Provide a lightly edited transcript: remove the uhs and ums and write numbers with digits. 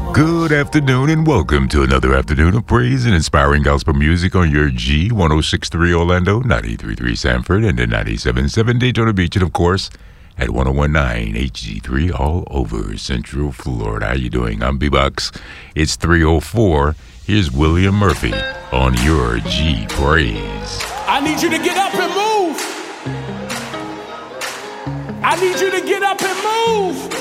Good afternoon and welcome to another afternoon of praise and inspiring gospel music on your G1063 Orlando, 93.3 Sanford, and the 97.7 Daytona Beach, and of course at 101.9 HG3 all over Central Florida. How you doing? I'm B-Bucks. It's 3:04. Here's William Murphy on your G Praise. I need you to get up and move. I need you to get up and move.